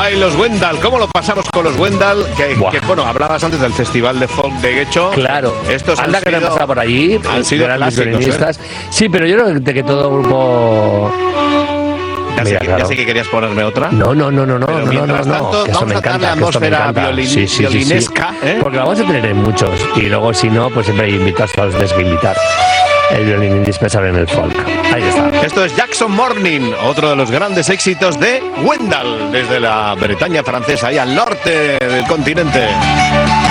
Ay, los Wendal, ¿cómo lo pasamos con los Wendal? Que bueno, hablabas antes del Festival de Folk de Guecho. Claro, estos anda que no han pasado por allí. Han sido clásicos, Sí, pero yo creo que todo grupo... Ya sé que querías ponerme otra. No. Mientras tanto, vamos a darle atmósfera violinesca. Porque la vamos a tener en muchos. Y luego, si no, pues siempre hay invitados a los que invitar. El violín indispensable en el folk. Ahí está. Esto es Jackson Morning, otro de los grandes éxitos de Wendal, desde la Bretaña francesa, ahí al norte del continente.